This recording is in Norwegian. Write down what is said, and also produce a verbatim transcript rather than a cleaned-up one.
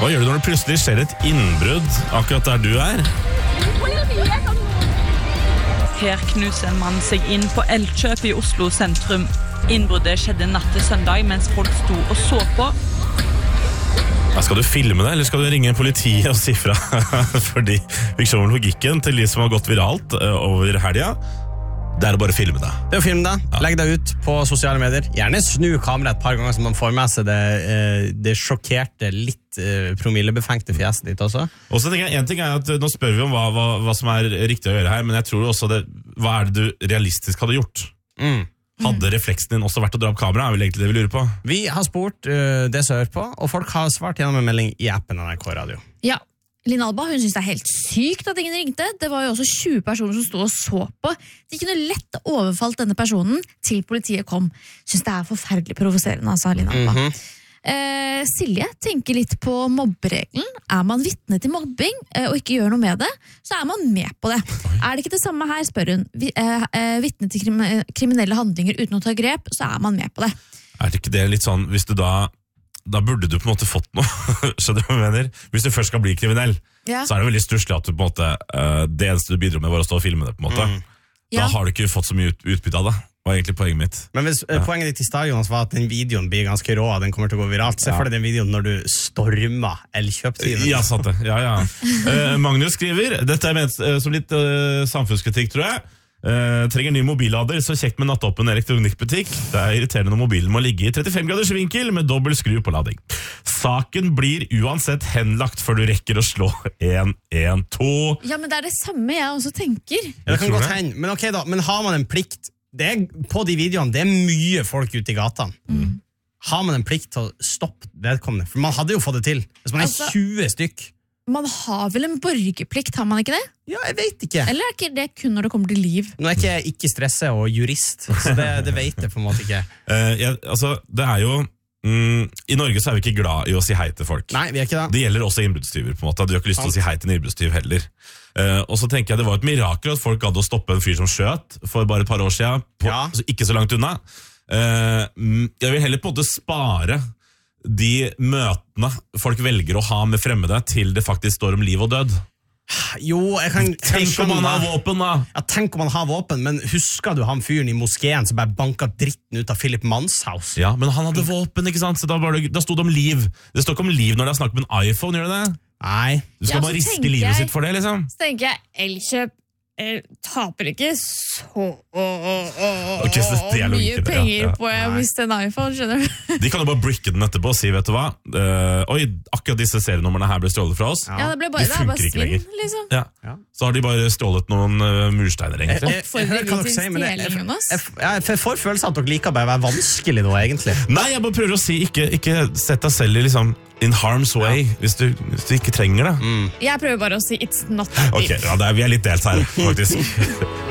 Hva gjør du når det plutselig skjer et innbrudd akkurat der du er? Her knuser en mann seg inn på Elkjøp i Oslo sentrum. Innbruddet skjedde natt til søndag mens folk sto og så på. Ja, skal du filme det, eller skal du ringe politiet og si fra? Fordi fiksjonen og logikken til de som har gått viralt over helga, det er å bare filme det. Det er å filme det. Legg deg ut på sosiale medier. Gjerne snu kameraet et par ganger så man får med seg det, det sjokkerte, litt promillebefengte fjeset ditt også. Og så tenker jeg, en ting er at nå spør vi om hva, hva, hva som er riktig å gjøre her, men jeg tror også det, hva er det du realistisk hadde gjort? Mm. Hadde refleksen din også vært å dra opp kamera, er vel egentlig det vi lurer på? Vi har spurt uh, det som hører på, og folk har svart gjennom en melding i appen N R K Radio. Ja, Linn Alba, hun synes det er helt sykt at ingen ringte. Det var jo også tjue personer som stod og så på. De kunne lett overfalt denne personen til politiet kom. Synes det er forferdelig provoserende, altså, Linn Alba. Mm-hmm. eh, Silje tenker litt på mobberegelen. Er man vitne til mobbing eh, og ikke gjør noe med det, så er man med på det. Er det ikke det samme her, spør hun. Vi, eh, eh, vitne til krim kriminelle handlinger uten å ta grep, så er man med på det. Er det ikke det litt sånn, hvis du da da burde du på en måte fått noe, skjønner du hva jeg mener? Hvis du først skal bli kriminell, ja. Så er det veldig stusslig at du på en måte, uh, det eneste du bidrar med var å stå og filme det på en måte. Mm. Da ja. Har du ikke fått så mye ut, utbytte av det, var egentlig poenget mitt. Men hvis ja. Poenget ditt i stad, Jonas, var at den videoen blir ganske rå, den kommer til å gå viralt. Se for deg den videoen når du stormer Elkjøp-tiden. Ja, sant det. Ja, ja. uh, Magnus skriver, dette er ment uh, som litt uh, samfunnskritikk, tror jeg. Uh, trenger ny mobillader, så kjekt med nattåpen elektronikkbutikk. Det er irriterende når mobilen må ligge i trettifem graders vinkel med dobbelt skru på lading. Saken blir uansett henlagt før du rekker å slå en, en, to. Ja, men det er det samme jeg også tenker. Ja, det kan godt hende, men ok da, men har man en plikt, det er, på de videoene, det er mye folk ute i gatene. Mm. Har man en plikt til å stoppe vedkommende? For man hadde jo fått det til. Hvis man er altså, tjue stykk. Man har vel en borgerplikt, har man ikke det? Ja, jeg vet ikke. Eller er ikke det kun når det kommer til liv? Nå er ikke ikke stresse og jurist, så det, det vet jeg på en måte ikke. Uh, ja, altså, det er jo mm, i Norge så er vi ikke glad i å si hei til folk. Nei, vi er ikke det. Det gjelder også innbruddstyver på en måte. Du har ikke lyst til å si hei til en innbruddstyv heller. Uh, og så tenker jeg det var et mirakel at folk gadd å stoppe en fyr som skjøt for bare et par år siden, på, ja. Altså, ikke så langt unna. Uh, jeg vil heller på en måte spare de møtene folk velger å ha med fremmede til det faktisk står om liv og død. Jo, jeg kan... Tenk om han har våpen, da! Ja, tenk om han har våpen, men husker du han fyren i moskeen som bare banket dritten ut av Philip Manshaus? Ja, men han hadde våpen, ikke sant? Så da, det, da stod det om liv. Det står ikke om liv når det er snakk om en iPhone, gjør det det? Nei. Du skal ja, bare riske livet jeg, sitt for det, liksom. Så tenker jeg, Elkjøp jeg taper ikke så okay, så det er mye det, penger ja, ja. på å miste en iPhone, skjønner du? De kan jo bare bricke den etterpå og si, vet du hva, uh, oi, akkurat disse serienumrene her ble stjålet fra oss. Ja, det ble bare, de funker bare ikke lenger. Liksom. Ja. Ja. Så har de bare stjålet noen uh, mursteiner, egentlig. Jeg, jeg, jeg, jeg, si, jeg, jeg, jeg, jeg, jeg får følelsen at dere liker bare å være vanskelig nå, egentlig. Nei, jeg bare prøver å si, ikke, ikke sett deg selv i liksom in harm's way, ja. hvis, du, hvis du ikke trenger det. Mm. Jeg prøver bare å si it's not Ok, ja, det er, vi er litt delt her, faktisk.